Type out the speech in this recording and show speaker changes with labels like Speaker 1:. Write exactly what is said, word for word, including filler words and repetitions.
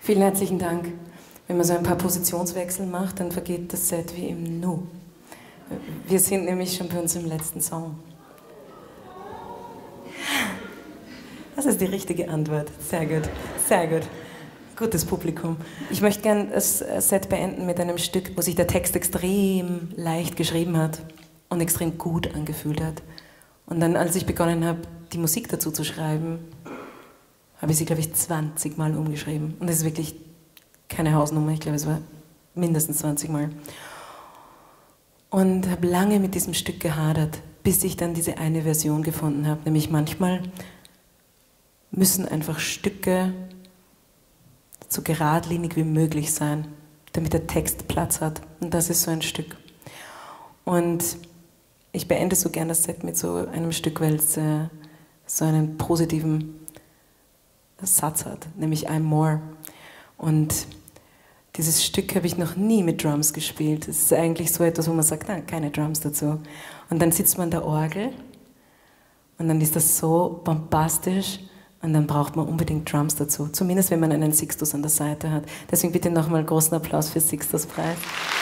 Speaker 1: Vielen herzlichen Dank. Wenn man so ein paar Positionswechsel macht, dann vergeht das Set wie im Nu. Wir sind nämlich schon bei unserem letzten Song. Das ist die richtige Antwort. Sehr gut, sehr gut. Gutes Publikum. Ich möchte gerne das Set beenden mit einem Stück, wo sich der Text extrem leicht geschrieben hat und extrem gut angefühlt hat. Und dann, als ich begonnen habe, die Musik dazu zu schreiben, habe ich sie, glaube ich, zwanzig Mal umgeschrieben. Und das ist wirklich keine Hausnummer, ich glaube, es war mindestens zwanzig Mal. Und habe lange mit diesem Stück gehadert, bis ich dann diese eine Version gefunden habe. Nämlich manchmal müssen einfach Stücke so geradlinig wie möglich sein, damit der Text Platz hat. Und das ist so ein Stück. Und ich beende so gerne das Set mit so einem Stück, weil es äh, so einen positiven Satz hat, nämlich I'm More. Und dieses Stück habe ich noch nie mit Drums gespielt. Es ist eigentlich so etwas, wo man sagt, nein, keine Drums dazu. Und dann sitzt man an der Orgel und dann ist das so bombastisch und dann braucht man unbedingt Drums dazu. Zumindest, wenn man einen Sixtus an der Seite hat. Deswegen bitte nochmal großen Applaus für Sixtus Preis.